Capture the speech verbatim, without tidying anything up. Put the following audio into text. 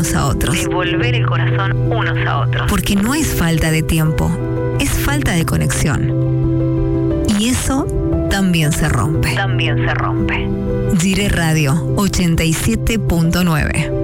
unos a otros. Devolver el corazón unos a otros. Porque no es falta de tiempo, es falta de conexión. Y eso también se rompe. También se rompe. Gire Radio ochenta y siete punto nueve.